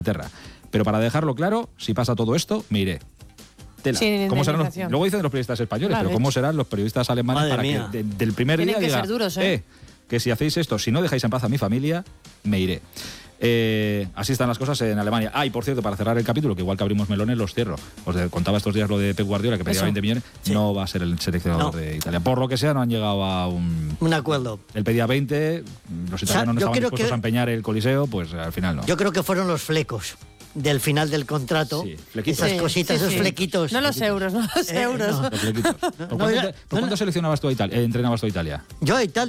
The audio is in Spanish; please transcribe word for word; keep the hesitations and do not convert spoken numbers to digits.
Inglaterra. Pero para dejarlo claro, si pasa todo esto, me iré. Tela. Sin ¿Cómo serán los, indemnización. luego dicen los periodistas españoles, Vale. pero ¿cómo serán los periodistas alemanes Madre para mía. que de- del primer Tienen día que diga, ser duros, ¿eh? eh, que si hacéis esto, si no dejáis en paz a mi familia, me iré? Eh, así están las cosas en Alemania. Ah, y por cierto, para cerrar el capítulo, que igual que abrimos melones, los cierro. Os de- contaba estos días lo de Pep Guardiola, que pedía Eso. veinte millones. Sí. No va a ser el seleccionador No. de Italia. Por lo que sea, no han llegado a un... Un acuerdo. Él pedía veinte, los O sea, italianos no yo estaban creo dispuestos que- a empeñar el Coliseo, pues al final no. Yo creo que fueron los flecos del final del contrato. Sí, flequitos. Esas Sí, cositas, sí, esos sí. flequitos. No los euros, no los Eh, euros. no. Los flequitos. ¿Por no cuándo, era- te- no por cuándo era- seleccionabas tú a Italia? eh, entrenabas tú a Italia? Yo a Italia